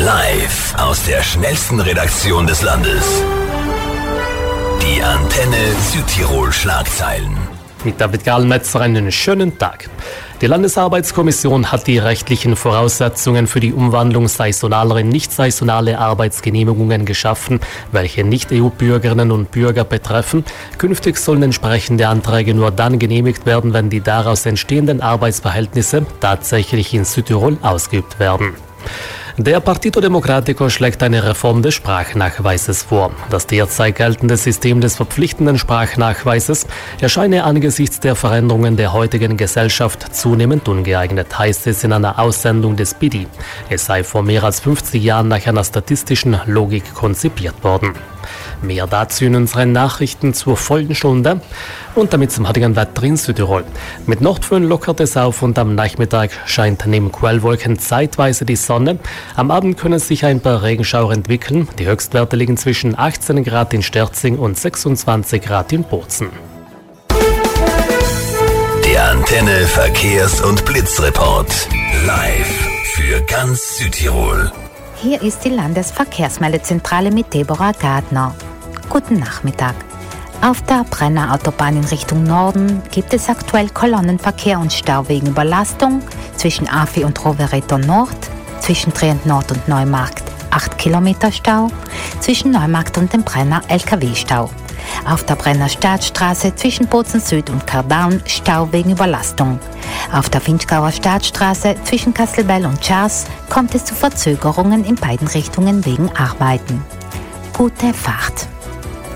Live aus der schnellsten Redaktion des Landes. Die Antenne Südtirol Schlagzeilen. Mit David Gallmetzer einen schönen Tag. Die Landesarbeitskommission hat die rechtlichen Voraussetzungen für die Umwandlung saisonaler in nicht saisonale Arbeitsgenehmigungen geschaffen, welche Nicht-EU-Bürgerinnen und Bürger betreffen. Künftig sollen entsprechende Anträge nur dann genehmigt werden, wenn die daraus entstehenden Arbeitsverhältnisse tatsächlich in Südtirol ausgeübt werden. Der Partito Democratico schlägt eine Reform des Sprachnachweises vor. Das derzeit geltende System des verpflichtenden Sprachnachweises erscheine angesichts der Veränderungen der heutigen Gesellschaft zunehmend ungeeignet, heißt es in einer Aussendung des BIDI. Es sei vor mehr als 50 Jahren nach einer statistischen Logik konzipiert worden. Mehr dazu in unseren Nachrichten zur vollen Stunde und damit zum heutigen Wetter in Südtirol. Mit Nordföhn lockert es auf und am Nachmittag scheint neben Quellwolken zeitweise die Sonne. Am Abend können sich ein paar Regenschauer entwickeln. Die Höchstwerte liegen zwischen 18 Grad in Sterzing und 26 Grad in Bozen. Der Antenne Verkehrs- und Blitzreport. Live für ganz Südtirol. Hier ist die Landesverkehrsmeldezentrale mit Deborah Gardner. Guten Nachmittag. Auf der Brenner Autobahn in Richtung Norden gibt es aktuell Kolonnenverkehr und Stau wegen Überlastung zwischen Afi und Rovereto Nord, zwischen Trient Nord und Neumarkt 8 Kilometer Stau, zwischen Neumarkt und dem Brenner LKW-Stau. Auf der Brenner Staatsstraße zwischen Bozen Süd und Kardaun Stau wegen Überlastung. Auf der Vinschgauer Staatsstraße zwischen Kastelbell und Schars kommt es zu Verzögerungen in beiden Richtungen wegen Arbeiten. Gute Fahrt!